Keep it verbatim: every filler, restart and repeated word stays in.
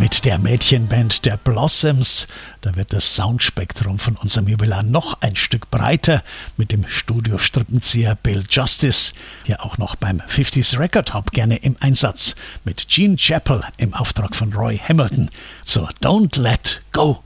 mit der Mädchenband der Blossoms. Da wird das Soundspektrum von unserem Jubilar noch ein Stück breiter mit dem Studio-Strippenzieher Bill Justice. Hier auch noch beim fünfziger Record Hop gerne im Einsatz mit Gene Chappell im Auftrag von Roy Hamilton zur Don't Let Go.